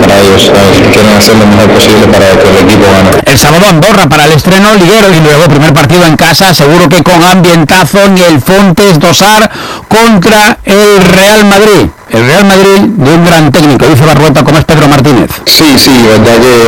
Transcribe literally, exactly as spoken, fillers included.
para ellos, ¿sabes? Quieren hacer lo mejor posible para que el equipo gane. El sábado Andorra para el estreno liguero y luego primer partido en casa, seguro que con ambientazo en el Fontes Dosar contra el Real Madrid. El Real Madrid de un gran técnico, dice Barrueta, como es Pedro Martínez. Sí, sí, verdad que